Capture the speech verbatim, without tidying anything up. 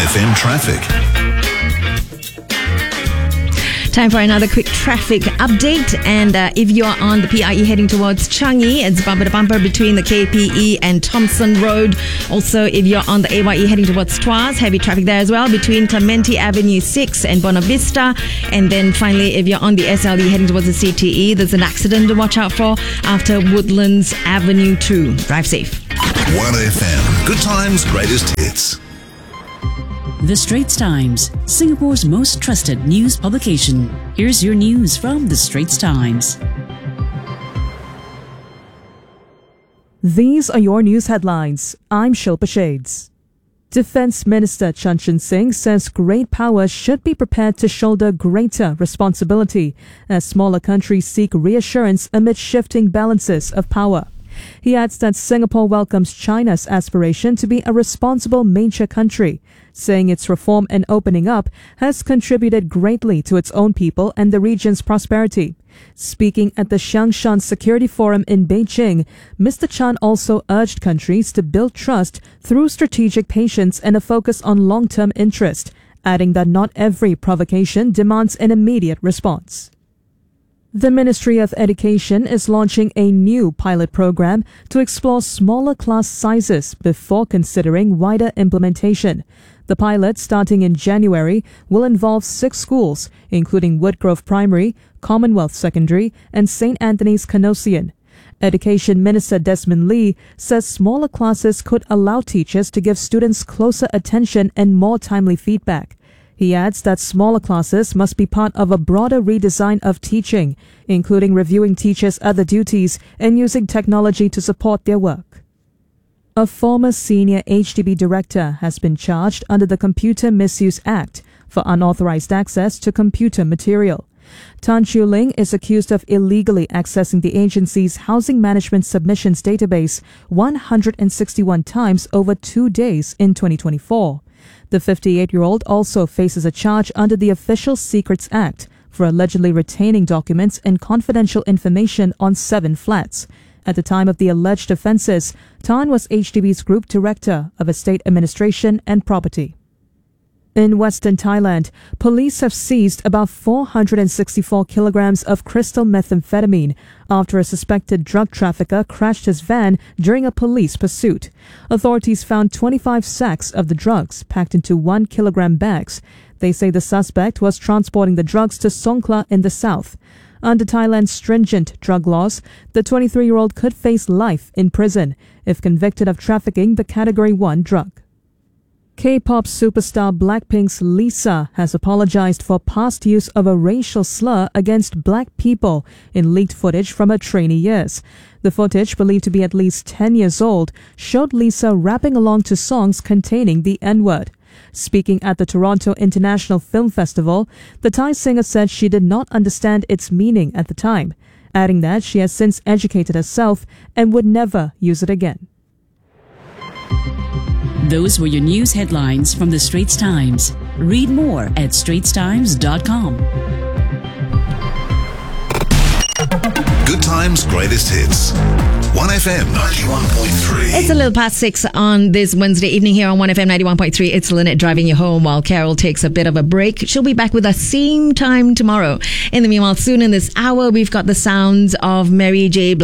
F M traffic. Time for another quick traffic update. And uh, if you're on the P I E heading towards Changi, it's bumper to bumper between the K P E and Thompson Road. Also, if you're on the A Y E heading towards Tuas, heavy traffic there as well between Clementi Avenue six and Buona Vista. And then finally, if you're on the S L E heading towards the C T E, there's an accident to watch out for after Woodlands Avenue two. Drive safe. one F M. Good times, greatest hits. The Straits Times, Singapore's most trusted news publication. Here's your news from The Straits Times. These are your news headlines. I'm Shilpa Shades. Defence Minister Chan Chun Sing says great powers should be prepared to shoulder greater responsibility as smaller countries seek reassurance amid shifting balances of power. He adds that Singapore welcomes China's aspiration to be a responsible major country, saying its reform and opening up has contributed greatly to its own people and the region's prosperity. Speaking at the Xiangshan Security Forum in Beijing, Mister Chan also urged countries to build trust through strategic patience and a focus on long-term interest, adding that not every provocation demands an immediate response. The Ministry of Education is launching a new pilot program to explore smaller class sizes before considering wider implementation. The pilot, starting in January, will involve six schools, including Woodgrove Primary, Commonwealth Secondary, and Saint Anthony's Canossian. Education Minister Desmond Lee says smaller classes could allow teachers to give students closer attention and more timely feedback. He adds that smaller classes must be part of a broader redesign of teaching, including reviewing teachers' other duties and using technology to support their work. A former senior H D B director has been charged under the Computer Misuse Act for unauthorized access to computer material. Tan Chiu Ling is accused of illegally accessing the agency's housing management submissions database one hundred sixty-one times over two days in twenty twenty-four. The fifty-eight-year-old also faces a charge under the Official Secrets Act for allegedly retaining documents and confidential information on seven flats. At the time of the alleged offences, Tan was H D B's Group Director of Estate Administration and Property. In Western Thailand, police have seized about four hundred sixty-four kilograms of crystal methamphetamine after a suspected drug trafficker crashed his van during a police pursuit. Authorities found twenty-five sacks of the drugs packed into one kilogram bags. They say the suspect was transporting the drugs to Songkhla in the south. Under Thailand's stringent drug laws, the twenty-three-year-old could face life in prison if convicted of trafficking the Category one drug. K-pop superstar Blackpink's Lisa has apologized for past use of a racial slur against black people in leaked footage from her trainee years. The footage, believed to be at least ten years old, showed Lisa rapping along to songs containing the N-word. Speaking at the Toronto International Film Festival, the Thai singer said she did not understand its meaning at the time, adding that she has since educated herself and would never use it again. Those were your news headlines from The Straits Times. Read more at straits times dot com. Good times, greatest hits. one F M ninety-one point three. It's a little past six on this Wednesday evening here on one F M ninety-one point three. It's Lynette driving you home while Carol takes a bit of a break. She'll be back with us same time tomorrow. In the meanwhile, soon in this hour, we've got the sounds of Mary J.